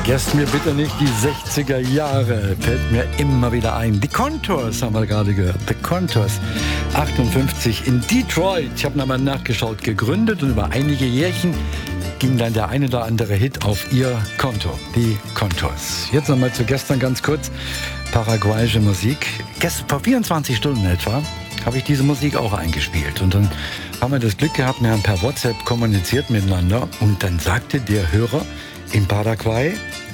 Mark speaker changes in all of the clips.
Speaker 1: Vergesst mir bitte nicht die 60er Jahre, fällt mir immer wieder ein. Die Contours haben wir gerade gehört. The Contours, 58 in Detroit. Ich habe nochmal nachgeschaut, gegründet und über einige Jährchen ging dann der ein oder andere Hit auf ihr Konto. Die Contours. Jetzt nochmal zu gestern ganz kurz. Paraguayische Musik. Vor 24 Stunden etwa habe ich diese Musik auch eingespielt. Und dann haben wir das Glück gehabt, wir haben per WhatsApp kommuniziert miteinander. Und dann sagte der Hörer in Paraguay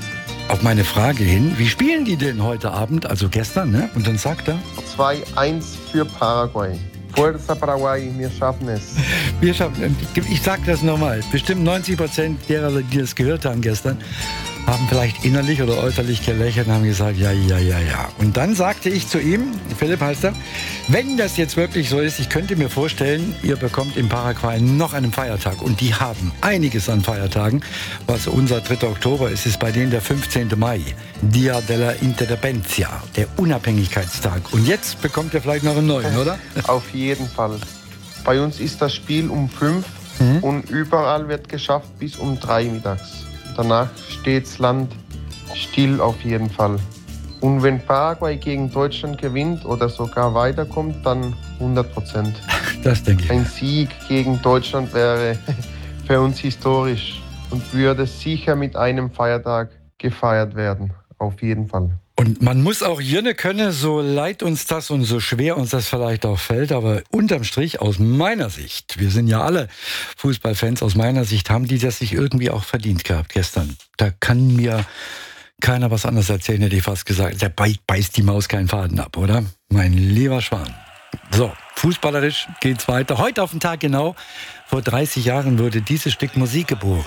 Speaker 1: auf meine Frage hin, wie spielen die denn heute Abend, also gestern, ne? Und dann sagt er
Speaker 2: 2-1 für Paraguay. Fuerza Paraguay, wir schaffen es.
Speaker 1: Wir schaffen, ich sag das nochmal, bestimmt 90% derer, die das gehört haben gestern, haben vielleicht innerlich oder äußerlich gelächelt und haben gesagt, ja. Und dann sagte ich zu ihm, Philipp heißt er, wenn das jetzt wirklich so ist, ich könnte mir vorstellen, ihr bekommt in Paraguay noch einen Feiertag. Und die haben einiges an Feiertagen. Was unser 3. Oktober ist, ist bei denen der 15. Mai. Dia de la Independencia, der Unabhängigkeitstag. Und jetzt bekommt ihr vielleicht noch einen neuen, oder?
Speaker 2: Auf jeden Fall. Bei uns ist das Spiel um 5 und überall wird geschafft bis um 3 mittags. Danach steht das Land still auf jeden Fall. Und wenn Paraguay gegen Deutschland gewinnt oder sogar weiterkommt, dann 100%.
Speaker 1: Das denke ich.
Speaker 2: Ein Sieg gegen Deutschland wäre für uns historisch und würde sicher mit einem Feiertag gefeiert werden. Auf jeden Fall.
Speaker 1: Und man muss auch Jürne können, so leid uns das und so schwer uns das vielleicht auch fällt, aber unterm Strich aus meiner Sicht, wir sind ja alle Fußballfans, aus meiner Sicht haben die das sich irgendwie auch verdient gehabt gestern. Da kann mir keiner was anderes erzählen, hätte ich fast gesagt. Der beißt die Maus keinen Faden ab, oder? Mein lieber Schwan. So, fußballerisch geht's weiter. Heute auf den Tag genau, vor 30 Jahren wurde dieses Stück Musik geboren.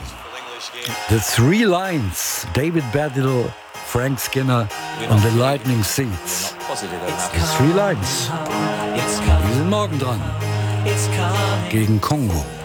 Speaker 1: The Three Lines, David Baddiel, Frank Skinner und The Lightning Seeds. The Three Lines. Wir sind morgen dran. Gegen Kongo.